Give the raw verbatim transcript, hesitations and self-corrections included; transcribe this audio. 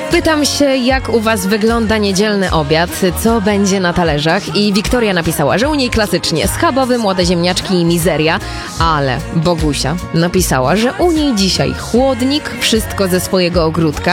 Pytam się, jak u was wygląda niedzielny obiad, co będzie na talerzach i Wiktoria napisała, że u niej klasycznie schabowy, młode ziemniaczki i mizeria, ale Bogusia napisała, że u niej dzisiaj chłodnik, wszystko ze swojego ogródka